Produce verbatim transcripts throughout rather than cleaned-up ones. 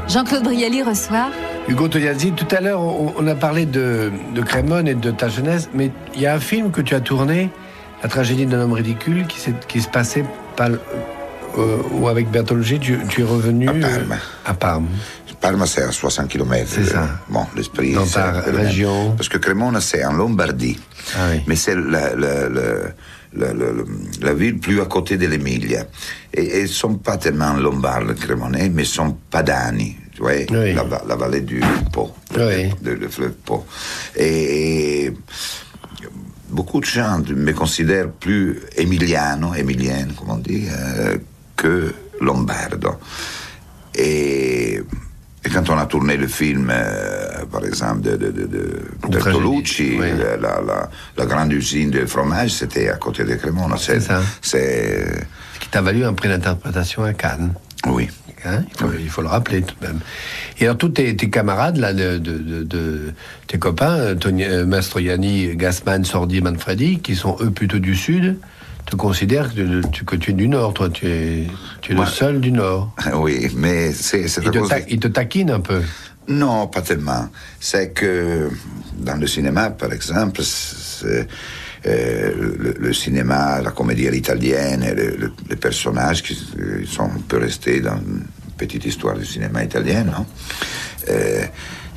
Jean-Claude Brialy reçoit... Ugo Tognazzi, tout à l'heure, on, on a parlé de, de Crémone et de ta jeunesse, mais il y a un film que tu as tourné, La tragédie d'un homme ridicule, qui, qui se passait par, euh, où avec Bertolucci, tu, tu es revenu... À Parme. Euh, à Parme. Parme, c'est à soixante kilomètres. C'est ça. Bon, l'esprit... Dans ta région. Parce que Crémone, c'est en Lombardie. Ah oui. Mais c'est la, la, la, la, la, la ville plus à côté de l'Emilia. Et ils ne sont pas tellement lombards, crémonais, mais sont padani. Tu vois, oui. la, la vallée du Po, oui. le, le fleuve Po. Et, et beaucoup de gens me considèrent plus emiliano, emilienne, comme on dit, euh, que lombardo. Et, et quand on a tourné le film, euh, par exemple, de, de, de, de Bertolucci, oui. la, la, la grande usine de fromage, c'était à côté de Crémone. C'est, c'est ça. C'est... Ce qui t'a valu un prix d'interprétation à Cannes. Oui. Hein, il, faut, oui. il faut le rappeler tout de même. Et alors tous tes, tes camarades, là, de, de, de, de tes copains, Tony, euh, Mastroianni, Gassman, Sordi, Manfredi, qui sont eux plutôt du sud, te considèrent que tu, que tu es du nord, toi, tu es, tu es Moi, le seul du nord. Oui, mais c'est... c'est ils, te ta- ils te taquinent un peu. Non, pas tellement. C'est que dans le cinéma, par exemple, c'est... Euh, le, le cinéma, la comédie italienne, le, le, les personnages qui sont un peu restés dans une petite histoire du cinéma italien, non? Euh,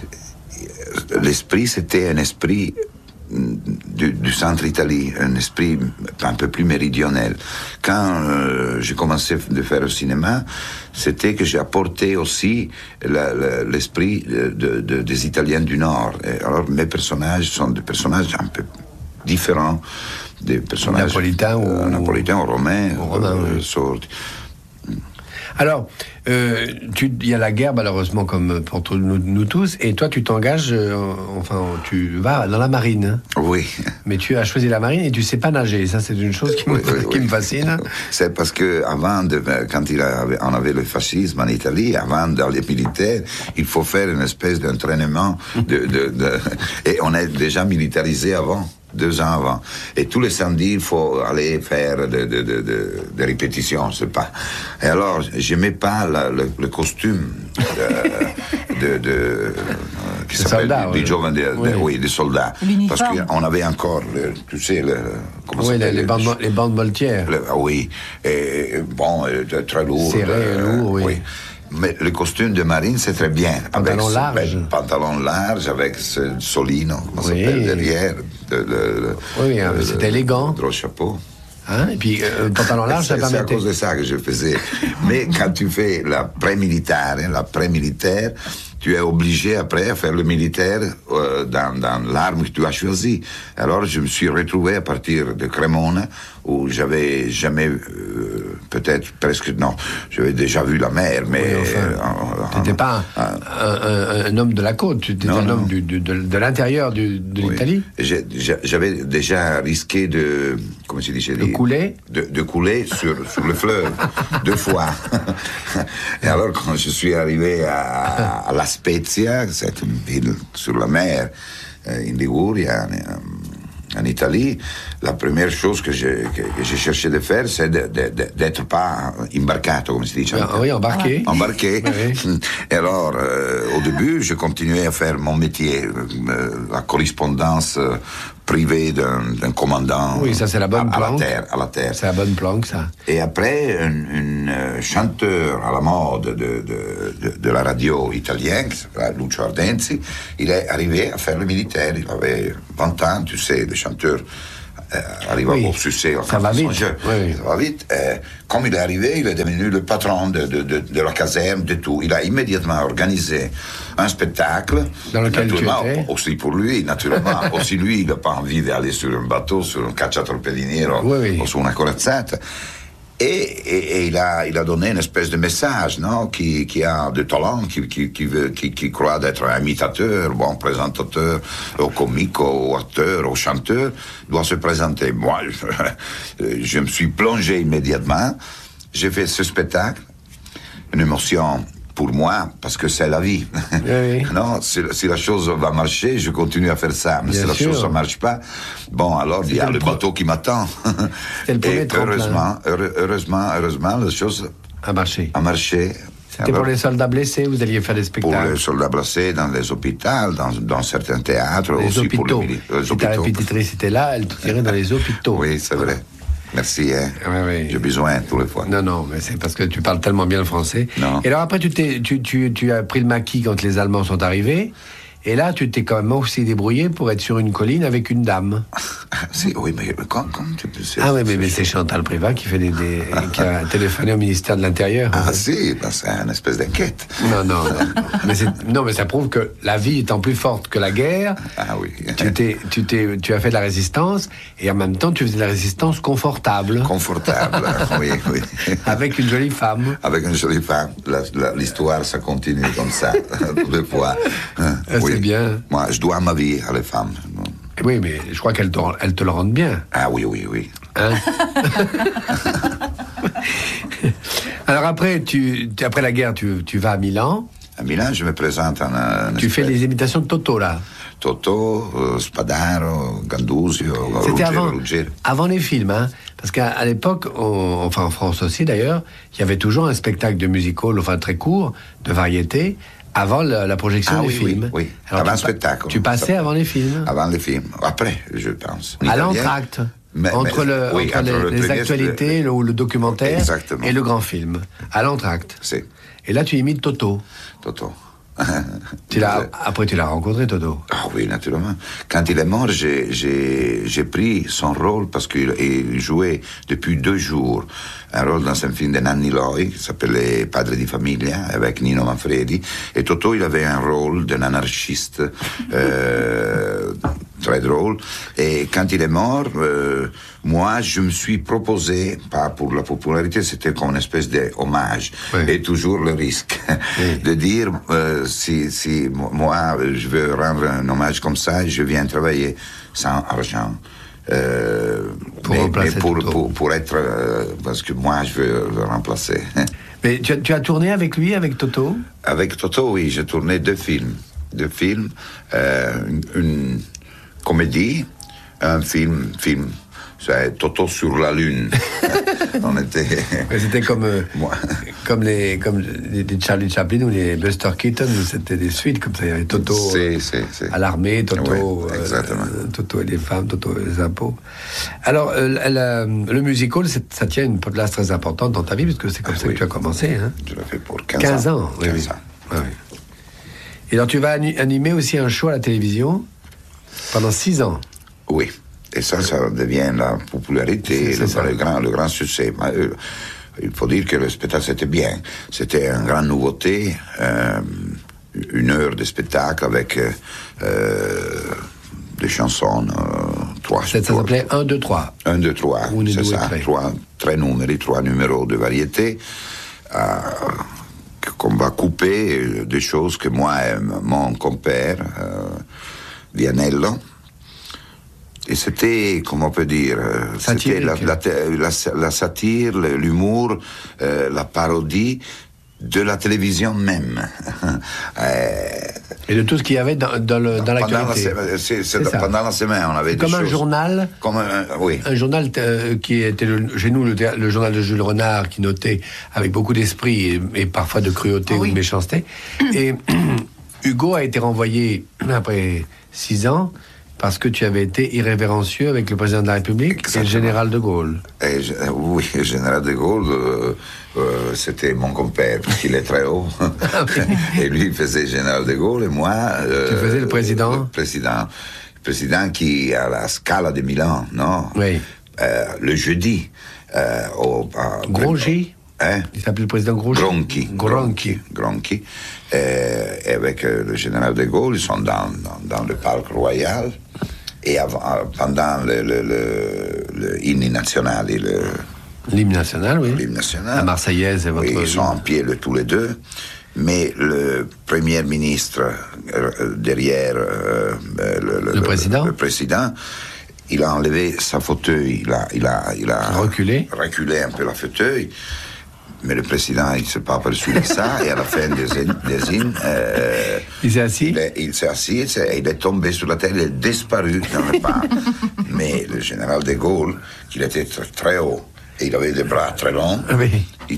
l'esprit, c'était un esprit du, du centre Italie, un esprit un peu plus méridional. Quand euh, j'ai commencé à faire le cinéma, c'était que j'ai apporté aussi la, la, l'esprit de, de, des Italiens du Nord. Et alors mes personnages sont des personnages un peu différents des personnages napolitains ou, euh, napolitains ou romains, ou romains, euh, oui. sorti. Alors, euh, il y a la guerre malheureusement comme pour tout, nous, nous tous, et toi tu t'engages, euh, enfin tu vas dans la marine. Oui. Mais tu as choisi la marine et tu sais pas nager. Ça c'est une chose qui, oui, me, oui, qui oui. me fascine. C'est parce que avant, de, quand il avait, on avait le fascisme en Italie, avant d'aller militaire, il faut faire une espèce d'entraînement de, de, de, et on est déjà militarisé avant. Deux ans avant. Et tous les samedis, il faut aller faire des de, de, de, de répétitions, je sais pas. Et alors, j'aimais pas la, le, le costume de, de, de, de qui s'appelle soldat, des oui. jovens, de, oui. de, oui, des soldats. L'uniforme. Parce qu'on avait encore, le, tu sais, le, comment oui, ça les, les, bandes, les bandes moltières. Le, oui, et bon, très lourd. Serré, euh, lourd, oui. oui. Mais le costume de marine, c'est très bien. Pantalon large. Ben, pantalon large avec ce solino, comment ça oui. s'appelle, derrière. De, de, de, oui, euh, c'est élégant. Gros chapeau. Hein? Et puis, euh, pantalon large, ça permettait... C'est à cause de ça que je faisais. Mais quand tu fais la pré-militaire, hein, la pré-militaire, tu es obligé après à faire le militaire euh, dans, dans l'arme que tu as choisie. Alors, je me suis retrouvé à partir de Crémone, où j'avais jamais, euh, peut-être presque, non, j'avais déjà vu la mer, mais... Oui, enfin, tu n'étais pas un, un, un, un homme de la côte, tu étais non, un non. homme du, du, de, de l'intérieur du, de oui. l'Italie. J'ai, j'avais déjà risqué de... Comment se dit? De couler de, de couler sur, sur le fleuve, deux fois. Et alors, quand je suis arrivé à, à La Spezia, c'est une ville sur la mer, in Liguria, en, en Italie, la première chose que j'ai, que, que j'ai cherché de faire, c'est de, de, de, d'être pas embarcato, comme se dit. Ah, oui, embarqué. Embarqué. Oui. Et alors, euh, au début, je continuais à faire mon métier, euh, la correspondance euh, privée d'un, d'un commandant. Oui, ça c'est la bonne à, planque. À la terre, à la terre. C'est la bonne planque, ça. Et après, un, un chanteur à la mode de, de, de, de la radio italienne, qui s'appelle Lucio Ardenzi, il est arrivé à faire le militaire. Il avait vingt ans, tu sais, le chanteur euh, arrive oui. au succès. Ça va vite. Oui. Ça va vite. Et comme il est arrivé, il est devenu le patron de, de, de, de la caserne, de tout. Il a immédiatement organisé un spectacle. Dans lequel tu étais? Aussi pour lui, naturellement. Aussi lui, il n'a pas envie d'aller sur un bateau, sur un cacciatorpediniero oui, oui. ou sur una corazzata. Et, et, et il, a, il a donné une espèce de message, non, qui, qui a de talent, qui, qui, qui, veut, qui, qui croit d'être un imitateur, bon présentateur, ou comique, ou acteur, ou chanteur, doit se présenter. Moi, je, je me suis plongé immédiatement. J'ai fait ce spectacle, une émotion pour moi, parce que c'est la vie. Oui. Non, si, si la chose va marcher, je continue à faire ça. Mais Bien si la sûr. chose ne marche pas, bon, alors il y a le, le pro... bateau qui m'attend. C'est le premier Et heureusement, heure, heureusement, heureusement, la chose a marché. A marché. C'était Alors, pour les soldats blessés, vous alliez faire des spectacles? Pour les soldats blessés, dans les hôpitaux, dans, dans certains théâtres, les aussi hôpitaux. pour les, les hôpitaux. Si ta répétitrice était là, elle te tirait dans les hôpitaux. Oui, c'est vrai. Merci, hein. Oui, oui. J'ai besoin tous les fois. Non, non, mais c'est parce que tu parles tellement bien le français. Non. Et alors après, tu, t'es, tu, tu, tu as pris le maquis quand les Allemands sont arrivés. Et là, tu t'es quand même aussi débrouillé pour être sur une colline avec une dame. Ah, si, oui, mais quand, quand tu peux... Ah oui, mais, mais c'est Chantal Prévat qui, fait des, des, qui a téléphoné au ministère de l'Intérieur. Ah hein. si, ben, c'est une espèce d'enquête. Non, non, non. mais c'est, non, mais ça prouve que la vie étant plus forte que la guerre, ah, oui. tu, t'es, tu, t'es, tu as fait de la résistance, et en même temps, tu faisais de la résistance confortable. Confortable, oui, oui. Avec une jolie femme. Avec une jolie femme. La, la, l'histoire, ça continue comme ça, toutes les fois. Ah, oui. C'est bien. Moi, je dois ma vie à les femmes. Oui, mais je crois qu'elles te, elles te le rendent bien. Ah oui, oui, oui. Hein? Alors après, tu, tu, après la guerre, tu, tu vas à Milan. À Milan, je me présente en... en tu espèce. fais les imitations de Toto, là. Toto, uh, Spadaro, Gandusio, C'était Ruggero, avant, Ruggero. avant les films, hein. Parce qu'à à l'époque, on, enfin en France aussi d'ailleurs, il y avait toujours un spectacle de musical, enfin très court, de variété, avant la, la projection ah, des oui, films. Oui, oui. Alors, avant le tu, spectacle. Tu passais avant les films. Avant les films. Après, je pense. À l'entracte. Mais, entre, mais, le, oui, entre, entre les, les actualités, le, le documentaire Exactement. Et le grand film. À l'entracte. Si. Et là, tu imites Toto. Toto. tu l'as, après, tu l'as rencontré, Toto. Ah oui, naturellement. Quand il est mort, j'ai, j'ai, j'ai pris son rôle parce qu'il il jouait depuis deux jours un rôle dans un film de Nanni Loi qui s'appelait Padre di Famiglia avec Nino Manfredi. Et Toto, il avait un rôle d'un anarchiste euh, très drôle. Et quand il est mort, euh, moi, je me suis proposé, pas pour la popularité, c'était comme une espèce d'hommage. Oui. Et toujours le risque oui. de dire, euh, si, si moi, je veux rendre un hommage comme ça, je viens travailler sans argent. Euh, pour mais, remplacer mais pour, Toto. pour, pour être, euh, parce que moi, je veux le remplacer. Mais tu as, tu as tourné avec lui, avec Toto? Avec Toto, oui, j'ai tourné deux films. Deux films, euh, une, une comédie, un film, film. C'est Toto sur la lune. On était. Mais c'était comme euh, comme les comme les, les Charlie Chaplin ou les Buster Keaton, c'était des suites comme ça. Il y avait Toto c'est, c'est, c'est. à l'armée, Toto, oui, exactement. Euh, Toto et les femmes, Toto et les impôts. Alors euh, la, le musical, ça tient une place très importante dans ta vie parce que c'est comme ah, ça oui. que tu as commencé. Hein? Je l'ai fait pour quinze, quinze ans. ans. Oui, quinze oui. ans. Ah, oui. Et alors tu vas animer aussi un show à la télévision pendant six ans. Oui. Et ça, ça devient la popularité, c'est, c'est le, le, grand, le grand succès. Mais, euh, il faut dire que le spectacle, c'était bien. C'était une grande nouveauté, euh, une heure de spectacle avec euh, des chansons, euh, trois. Ça, ça s'appelait un, deux, trois. un, deux, trois, c'est ça. Trois, trois numéros, trois numéros de variété. Euh, qu'on va couper des choses que moi et mon compère, euh, Vianello. Et c'était, comment on peut dire, c'était la, la, la, la satire, l'humour, euh, la parodie de la télévision même. euh, Et de tout ce qu'il y avait dans, dans, le, dans l'actualité. La, c'est, c'est c'est pendant la semaine, on avait des comme choses. Un journal, comme un, oui. Un journal euh, qui était le, chez nous le, le journal de Jules Renard, qui notait avec beaucoup d'esprit et, et parfois de cruauté oh, ou oui. de méchanceté. Et Hugo a été renvoyé après six ans. Parce que tu avais été irrévérencieux avec le président de la République Exactement. Et le général de Gaulle. Et, oui, le général de Gaulle, euh, euh, c'était mon compère, parce qu'il est très haut. Ah, oui. Et lui, il faisait général de Gaulle, et moi... Euh, tu faisais le président Le président. Le président qui, à la Scala de Milan, non Oui. Euh, le jeudi. Euh, au, à, Gronchi Hein? Il s'appelait le président Gronchi. Gronchi. Gronchi. Gronchi. Euh, et avec euh, le général de Gaulle, ils sont dans, dans, dans le parc royal. Et avant, pendant le, le, le, le hymne national et le... L'hymne national, oui. L'hymne national. La Marseillaise et votre... Oui, ils sont en pied le, tous les deux. Mais le Premier ministre, euh, derrière euh, le, le, le, président. le, le président, il a enlevé sa fauteuil. Il a, il a, il a reculé. reculé un peu la fauteuil. Mais le président, il ne s'est pas aperçu de ça, et à la fin des, des hymnes... Euh, il s'est assis il, est, il s'est assis, il est tombé sur la terre, il est disparu dans le parc. Mais le général de Gaulle, qui était très, très haut, et il avait des bras très longs, oui. il,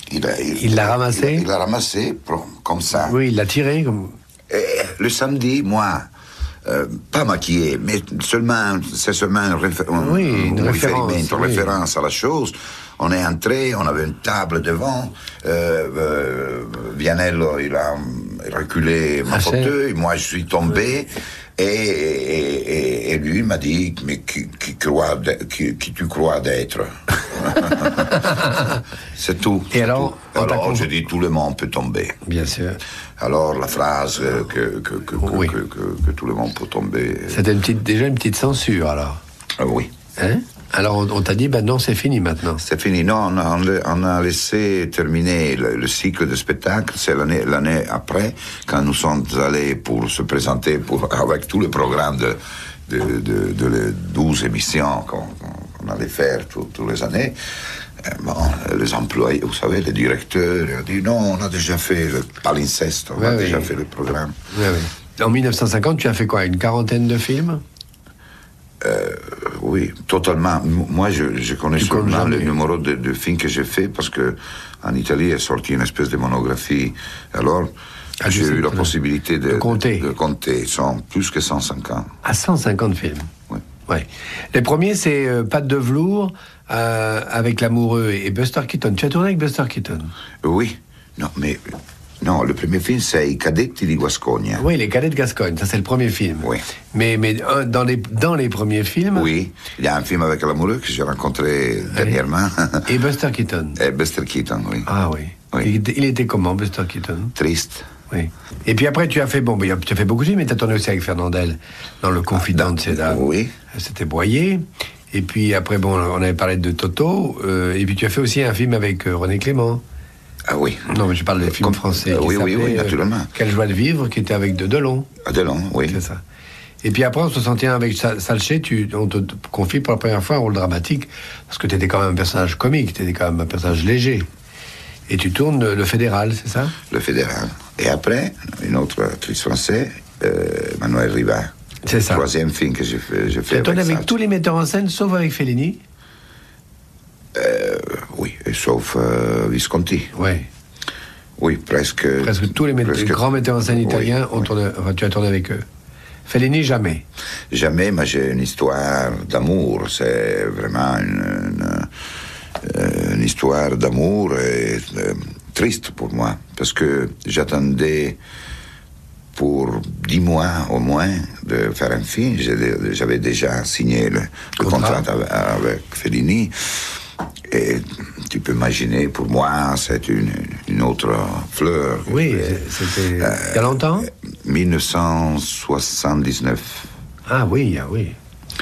Il, a, il, il l'a ramassé Il, il l'a ramassé comme ça. Oui, il l'a tiré comme... Et le samedi, moi, euh, pas maquillé, mais seulement, c'est seulement un, réfé- oui, une un référence, une oui. référence à la chose. On est entré, on avait une table devant. Euh, euh, Vianello, il a reculé ma Ah, fauteuil. Moi, je suis tombé. Et, et, et, et lui m'a dit, mais qui, qui, croit qui, qui tu crois d'être? C'est tout. Et c'est alors, tout. Alors compris... je dis, tout le monde peut tomber. Bien sûr. Alors la phrase que, que, que, oui. que, que, que tout le monde peut tomber. C'était une petite, déjà une petite censure alors. Ah, oui. Hein? Alors on, on t'a dit, ben non, c'est fini maintenant. C'est fini. Non, on a, on a laissé terminer le, le cycle de spectacle. C'est l'année, l'année après, quand nous sommes allés pour se présenter pour, avec tout le programme de, de, de, de les douze émissions qu'on, qu'on allait faire toutes les années. Bon, les employés, vous savez, les directeurs, ils ont dit non, on a déjà fait le palinceste, on ouais, a oui. déjà fait le programme. Ouais, oui. En dix-neuf cent cinquante, tu as fait quoi? Une quarantaine de films? Euh, oui, totalement. Moi, je, je connais tu seulement le numéro de, de films que j'ai fait parce que en Italie est sorti une espèce de monographie. Alors, ah, j'ai eu la possibilité de, de compter. De, de compter. Ils sont plus que cent cinquante. À cent cinquante films. Oui. Ouais. Les premiers, c'est euh, Pâte de velours euh, avec l'amoureux et Buster Keaton. Tu as tourné avec Buster Keaton? Oui. Non, mais non, le premier film, c'est I Cadetti di Guascogna. Oui, Les Cadets de Gascogne, ça c'est le premier film. Oui. Mais, mais euh, dans, les, dans les premiers films... Oui, il y a un film avec l'amoureux que j'ai rencontré oui. dernièrement. Et Buster Keaton. Et Buster Keaton, oui. Ah oui. oui. Il, était, il était comment, Buster Keaton? Triste. Oui. Et puis après, tu as fait, bon, tu as fait beaucoup de films, mais tu as tourné aussi avec Fernandel dans Le Confident de ces dames. Oui. C'était Boyer. Et puis après, bon, on avait parlé de Toto. Euh, et puis tu as fait aussi un film avec euh, René Clément. Ah oui. Non, mais je parle des films Comme, français. Euh, qui oui, oui, oui, naturellement. Euh, Quelle joie de vivre, qui était avec de Delon. Ah, Delon, oui. C'est ça. Et puis après, en soixante et un, avec Salché, tu, on te confie pour la première fois un rôle dramatique, parce que tu étais quand même un personnage comique, tu étais quand même un personnage léger. Et tu tournes Le Fédéral, c'est ça? Le Fédéral. Et après, une autre actrice française, euh, Manuel Rivard. C'est ça. Le troisième film que j'ai fait. J'ai fait tu as tourné avec, avec tous les metteurs en scène, sauf avec Fellini? euh, Oui, et sauf euh, Visconti. Oui. Oui, presque. Presque tous les, met- presque, les grands metteurs en scène italiens, oui, ont oui. tourné, enfin, tu as tourné avec eux. Fellini, jamais. Jamais, mais j'ai une histoire d'amour. C'est vraiment une, une, une histoire d'amour et, euh, triste pour moi, parce que j'attendais pour dix mois au moins de faire un film. J'avais déjà signé le, le contrat avec, avec Fellini. Et tu peux imaginer, pour moi, c'est une, une autre fleur. Oui, c'était euh, il y a longtemps dix-neuf cent soixante-dix-neuf. Ah oui, ah oui.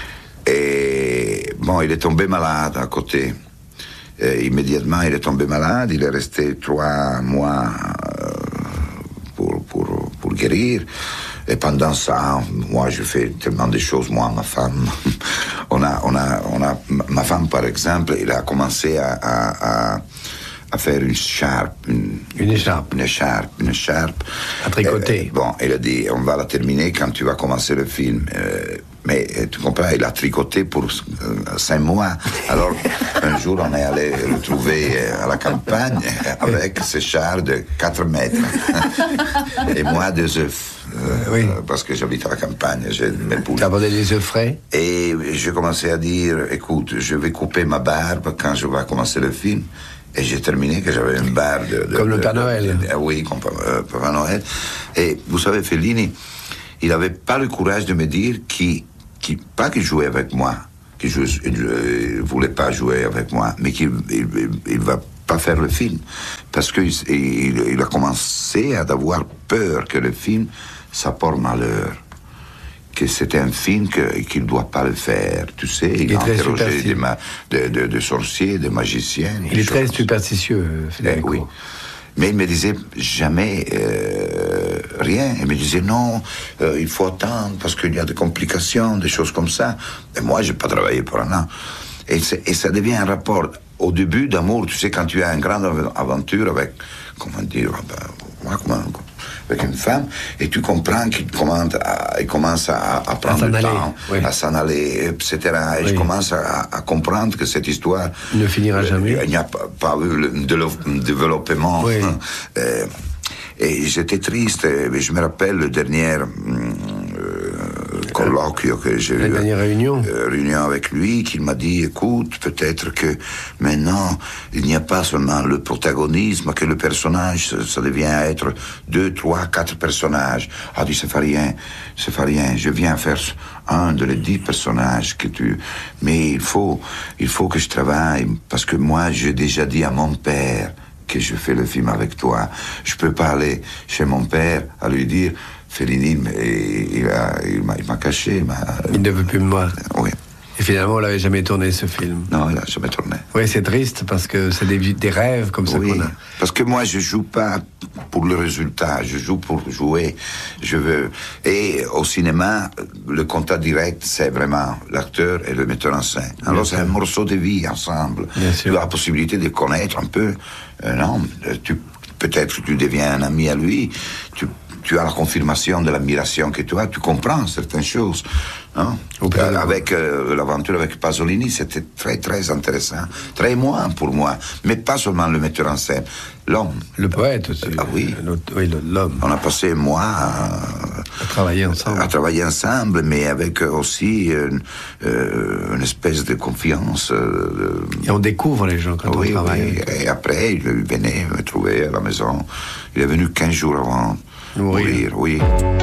Et bon, il est tombé malade à côté. Et immédiatement, il est tombé malade. Il est resté trois mois euh, pour, pour, pour guérir. Et pendant ça, moi, je fais tellement de choses, moi, ma femme. on a, on a, on a, ma femme, par exemple, il a commencé à, à, à, à faire une charpe. Une, une écharpe. Une écharpe, une écharpe. À tricoter. Et, bon, il a dit, on va la terminer quand tu vas commencer le film. Euh, mais tu comprends, il a tricoté pour euh, cinq mois. Alors, un jour, on est allé le trouver à la campagne avec ses chars de quatre mètres. Et moi, deux œufs. Euh, oui. Parce que j'habite à la campagne, j'ai mes poules. Tu as abordé les œufs frais? Et j'ai commencé à dire, écoute, je vais couper ma barbe quand je vais commencer le film. Et j'ai terminé que j'avais une barbe de... de comme le Père de, Noël. De, de, oui, comme euh, Père Noël. Et vous savez, Fellini, il n'avait pas le courage de me dire qu'il, qu'il pas qu'il jouait avec moi, qu'il ne voulait pas jouer avec moi, mais qu'il il, il, il va pas faire le film. Parce qu'il il, il a commencé à avoir peur que le film, ça porte malheur. Que c'était un film que, qu'il ne doit pas le faire. Tu sais, il, il a interrogé des, ma, de, de, de sorciers, de magiciens. Il est très superstitieux, Federico. Eh, oui. Mais il me disait jamais euh, rien. Il me disait non, euh, il faut attendre parce qu'il y a des complications, des choses comme ça. Et moi, je n'ai pas travaillé pour un an. Et, et ça devient un rapport au début d'amour. Tu sais, quand tu as une grande aventure avec, comment dire, ben, comment, avec une femme, et tu comprends qu'il commence à, il commence à, à prendre à le aller, temps, oui. à s'en aller, et cetera. Et oui. je commence à, à comprendre que cette histoire ne finira euh, jamais. Il n'y a pas, pas eu le développement. Oui. Euh, et j'étais triste. Et je me rappelle le dernier euh, colloque que j'ai eu. La dernière réunion. Euh, réunion avec lui, qu'il m'a dit, écoute, peut-être que maintenant, il n'y a pas seulement le protagonisme, que le personnage, ça, ça devient être deux, trois, quatre personnages. Ah, dit, ça fait rien, ça fait rien. Je viens faire un de les dix personnages que tu... Mais il faut, il faut que je travaille, parce que moi, j'ai déjà dit à mon père que je fais le film avec toi. Je peux pas aller chez mon père à lui dire, Fellini, il, il, a, il, m'a, il m'a caché. Il, m'a... il ne veut plus me voir. Oui. Et finalement, on l'avait jamais tourné, ce film. Non, il n'a jamais tourné. Oui, c'est triste, parce que c'est des, des rêves comme ça oui, qu'on a. Parce que moi, je joue pas pour le résultat, je joue pour jouer. Je veux... Et au cinéma, le contact direct, c'est vraiment l'acteur et le metteur en scène. Alors, Bien c'est sûr. un morceau de vie ensemble. Bien tu sûr. as la possibilité de connaître un peu un homme. Tu, peut-être que tu deviens un ami à lui. Tu Tu as la confirmation de l'admiration que tu as, tu comprends certaines choses. Hein? Euh, avec euh, l'aventure avec Pasolini, c'était très très intéressant, très émouvant pour moi, mais pas seulement le metteur en scène, l'homme. Le poète aussi. Ah oui. Oui, l'homme. On a passé un mois à, à travailler ensemble. À travailler ensemble, mais avec aussi une, euh, une espèce de confiance. Euh, Et on découvre les gens quand oui, on travaille. Oui. Et après, il venait me trouver à la maison. Il est venu quinze jours avant. Mourir. Mourir, oui.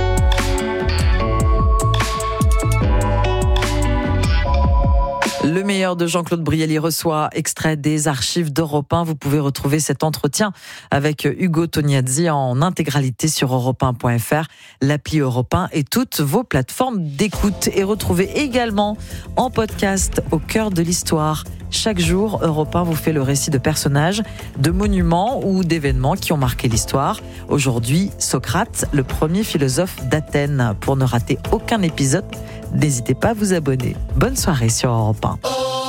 Le meilleur de Jean-Claude Brialy reçoit extrait des archives d'Europe un. Vous pouvez retrouver cet entretien avec Ugo Tognazzi en intégralité sur europe un point f r, l'appli Europe un et toutes vos plateformes d'écoute. Et retrouvez également en podcast Au cœur de l'histoire. Chaque jour, Europe un vous fait le récit de personnages, de monuments ou d'événements qui ont marqué l'histoire. Aujourd'hui, Socrate, le premier philosophe d'Athènes. Pour ne rater aucun épisode, n'hésitez pas à vous abonner. Bonne soirée sur Europe un.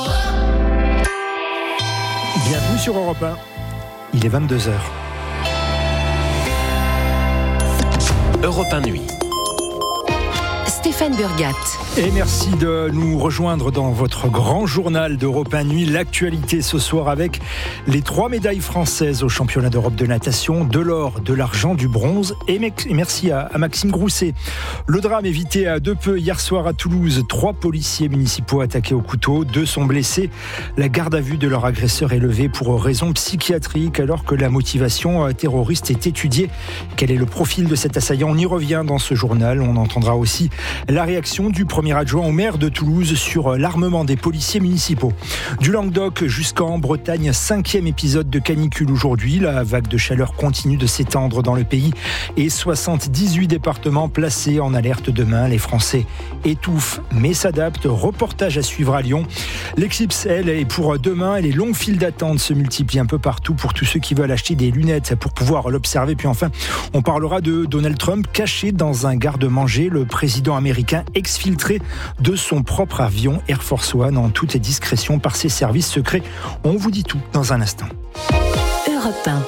Bienvenue sur Europe un. Il est vingt-deux heures. Europe un Nuit. Stéphane Burgat. Et merci de nous rejoindre dans votre grand journal d'Europe un Nuit. L'actualité ce soir avec les trois médailles françaises au championnat d'Europe de natation, de l'or, de l'argent, du bronze. Et merci à, à Maxime Grousset. Le drame évité à deux peu hier soir à Toulouse. Trois policiers municipaux attaqués au couteau. Deux sont blessés. La garde à vue de leur agresseur est levée pour raisons psychiatriques alors que la motivation terroriste est étudiée. Quel est le profil de cet assaillant? On y revient dans ce journal. On entendra aussi la réaction du premier adjoint au maire de Toulouse sur l'armement des policiers municipaux. Du Languedoc jusqu'en Bretagne, cinquième épisode de canicule aujourd'hui. La vague de chaleur continue de s'étendre dans le pays et soixante-dix-huit départements placés en alerte demain. Les Français étouffent mais s'adaptent. Reportage à suivre à Lyon. L'Eclipse, elle, est pour demain et les longues files d'attente se multiplient un peu partout pour tous ceux qui veulent acheter des lunettes pour pouvoir l'observer. Puis enfin, on parlera de Donald Trump caché dans un garde-manger. Le président américain exfiltré de son propre avion Air Force One en toute discrétion par ses services secrets. On vous dit tout dans un instant. Europe un.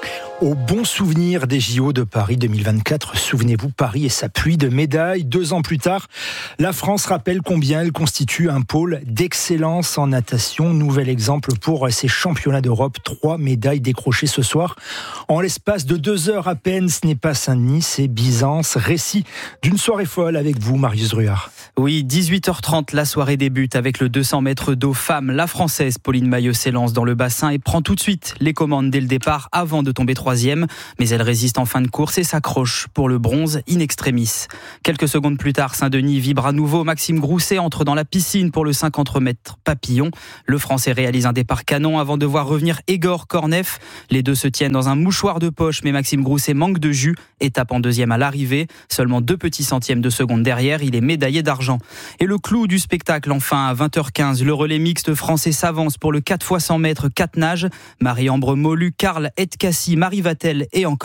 Au bon souvenir des J O de Paris deux mille vingt-quatre, souvenez-vous, Paris et sa pluie de médailles. Deux ans plus tard, la France rappelle combien elle constitue un pôle d'excellence en natation. Nouvel exemple pour ces championnats d'Europe. Trois médailles décrochées ce soir. En l'espace de deux heures à peine, ce n'est pas Saint-Denis, c'est Byzance. Récit d'une soirée folle avec vous, Marius Druard. Oui, dix-huit heures trente, la soirée débute avec le deux cents mètres d'eau femme. La Française Pauline Maillot s'élance dans le bassin et prend tout de suite les commandes dès le départ avant de tomber troisième. Mais elle résiste en fin de course et s'accroche pour le bronze in extremis. Quelques secondes plus tard, Saint-Denis vibre à nouveau. Maxime Grousset entre dans la piscine pour le cinquante mètres papillon. Le Français réalise un départ canon avant de voir revenir Egor Korneff. Les deux se tiennent dans un mouchoir de poche, mais Maxime Grousset manque de jus et tape en deuxième à l'arrivée. Seulement deux petits centièmes de seconde derrière, il est médaillé d'argent. Et le clou du spectacle, enfin, à vingt heures quinze, le relais mixte français s'avance pour le quatre fois cent mètres quatre nages. Marie-Ambre Molu, Karl Etkassi, Marie Vatel et encore